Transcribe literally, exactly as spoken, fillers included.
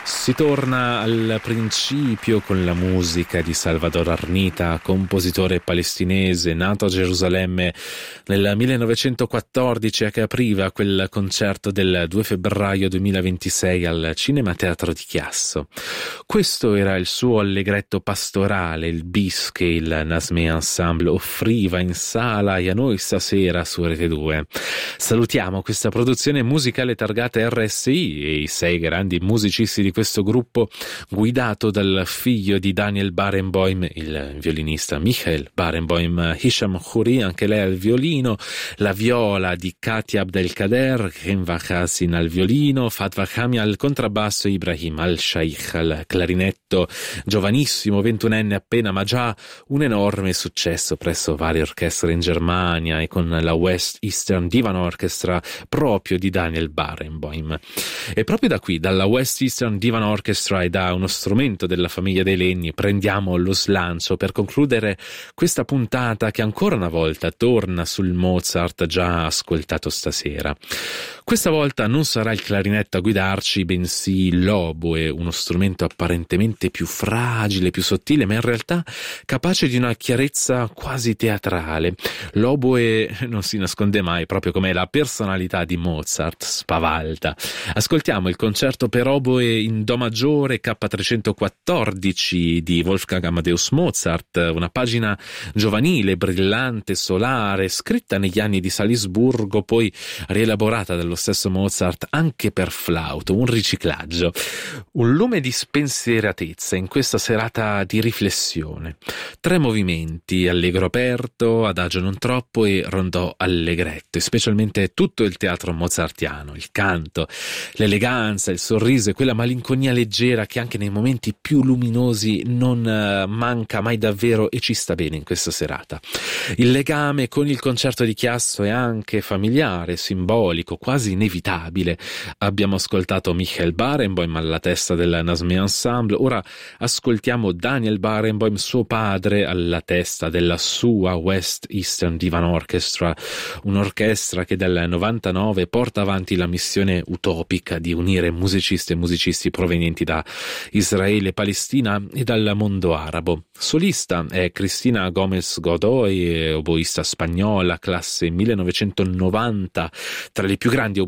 Si torna al principio con la musica di Salvador Arnita, compositore palestinese nato a Gerusalemme nel millenovecentoquattordici e che apriva quel concerto del due febbraio duemilaventisei al Cinema Teatro di Chiasso. Questo era il suo allegretto pastorale, il bis che il Nasmeh Ensemble offriva in sala e a noi stasera su Rete due. Salutiamo questa produzione musicale targata R S I e i sei grandi musicisti di questo gruppo guidato dal figlio di Daniel Barenboim, il violinista Michael Barenboim, Hisham Khoury, anche lei al violino, la viola di Katia Abdelkader, Kenva Hassin al violino, Fatwa Khami al contrabbasso, Ibrahim al-Shaikh al clarinetto, giovanissimo, ventunenne appena, ma già un enorme successo presso varie orchestre in Germania e con la West Eastern Divan Orchestra proprio di Daniel Barenboim. E proprio da qui, dalla West Eastern Divan Orchestra e da uno strumento della famiglia dei legni, prendiamo lo slancio per concludere questa puntata che ancora una volta torna sul Mozart già ascoltato stasera. Questa volta non sarà il clarinetto a guidarci, bensì l'oboe, uno strumento apparentemente più fragile, più sottile, ma in realtà capace di una chiarezza quasi teatrale. L'oboe non si nasconde mai, proprio come la personalità di Mozart, spavalda. Ascoltiamo il concerto per oboe in Do maggiore K trecentoquattordici di Wolfgang Amadeus Mozart, una pagina giovanile, brillante, solare, scritta negli anni di Salisburgo, poi rielaborata dallo stesso Mozart anche per flauto, un riciclaggio, un lume di spensieratezza in questa serata di riflessione. Tre movimenti: allegro aperto, adagio non troppo e rondò allegretto, e specialmente tutto il teatro mozartiano, il canto, l'eleganza, il sorriso e quella malinconia leggera che anche nei momenti più luminosi non uh, manca mai davvero e ci sta bene in questa serata. Il legame con il concerto di Chiasso è anche familiare, simbolico, quasi inevitabile. Abbiamo ascoltato Michael Barenboim alla testa del Nasmeh Ensemble, ora ascoltiamo Daniel Barenboim, suo padre, alla testa della sua West Eastern Divan Orchestra, un'orchestra che dal novantanove porta avanti la missione utopica di unire musicisti e musicisti provenienti da Israele, Palestina e dal mondo arabo. Solista è Cristina Gomez Godoy, oboista spagnola, classe millenovecentonovanta, tra le più grandi